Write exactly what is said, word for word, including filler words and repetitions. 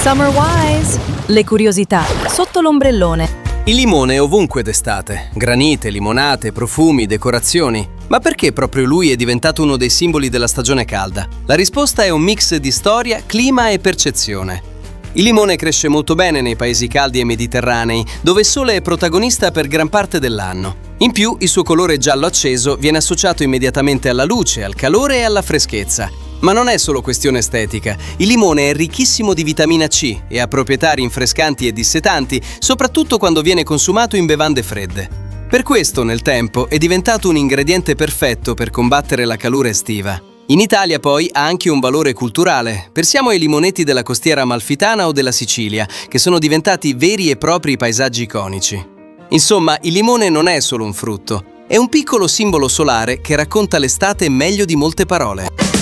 Summer Wise! Le curiosità sotto l'ombrellone. Il limone è ovunque d'estate. Granite, limonate, profumi, decorazioni. Ma perché proprio lui è diventato uno dei simboli della stagione calda? La risposta è un mix di storia, clima e percezione. Il limone cresce molto bene nei paesi caldi e mediterranei, dove il sole è protagonista per gran parte dell'anno. In più, il suo colore giallo acceso viene associato immediatamente alla luce, al calore e alla freschezza. Ma non è solo questione estetica. Il limone è ricchissimo di vitamina C e ha proprietà rinfrescanti e dissetanti, soprattutto quando viene consumato in bevande fredde. Per questo, nel tempo, è diventato un ingrediente perfetto per combattere la calura estiva. In Italia, poi, ha anche un valore culturale. Pensiamo ai limonetti della costiera amalfitana o della Sicilia, che sono diventati veri e propri paesaggi iconici. Insomma, il limone non è solo un frutto, è un piccolo simbolo solare che racconta l'estate meglio di molte parole.